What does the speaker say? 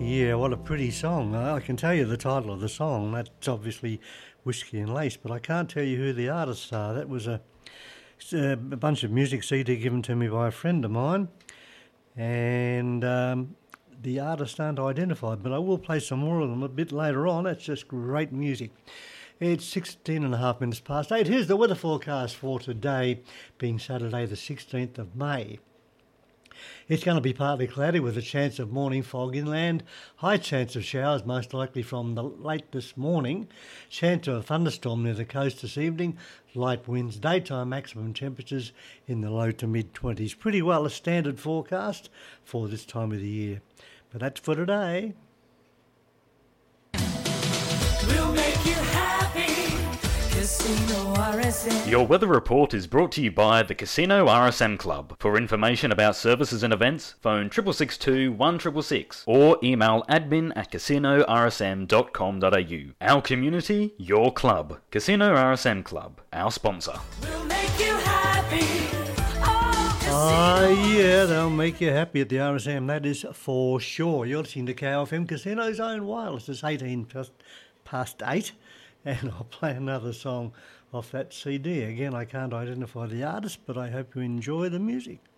Yeah, what a pretty song. I can tell you the title of the song. That's obviously Whiskey and Lace, but I can't tell you who the artists are. That was a bunch of music CD given to me by a friend of mine, and the artists aren't identified, but I will play some more of them a bit later on. It's just great music. It's 16 and a half minutes past 8. Here's the weather forecast for today, being Saturday the 16th of May. It's going to be partly cloudy with a chance of morning fog inland. High chance of showers, most likely from the late this morning. Chance of a thunderstorm near the coast this evening. Light winds. Daytime maximum temperatures in the low to mid-20s. Pretty well a standard forecast for this time of the year. But that's for today. We'll make you happy. Casino RSM. Your weather report is brought to you by the Casino RSM Club. For information about services and events, phone 6662 1666 or email admin@casinorsm.com.au. Our community, your club. Casino RSM Club, our sponsor. We'll make you happy. Yeah, they'll make you happy at the RSM, that is for sure. You're listening to KFM Casino's Own Wireless. It's 18 past 8, and I'll play another song off that CD. Again, I can't identify the artist, but I hope you enjoy the music.